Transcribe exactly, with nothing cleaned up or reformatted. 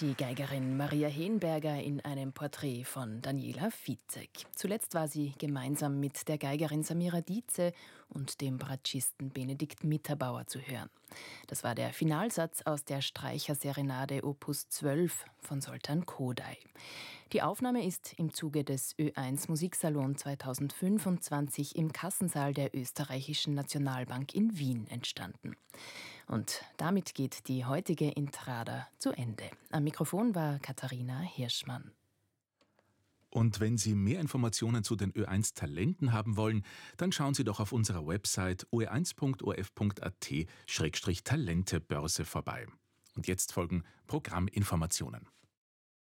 Die Geigerin Maria Henberger in einem Porträt von Daniela Fitzek. Zuletzt war sie gemeinsam mit der Geigerin Samira Dietze und dem Bratschisten Benedikt Mitterbauer zu hören. Das war der Finalsatz aus der Streicherserenade Opus zwölf von Zoltán Kodály. Die Aufnahme ist im Zuge des Ö eins Musiksalon zweitausendfünfundzwanzig im Kassensaal der Österreichischen Nationalbank in Wien entstanden. Und damit geht die heutige Intrada zu Ende. Am Mikrofon war Katharina Hirschmann. Und wenn Sie mehr Informationen zu den Ö eins Talenten haben wollen, dann schauen Sie doch auf unserer Website o e eins punkt o r f punkt a t slash talentebörse vorbei. Und jetzt folgen Programminformationen.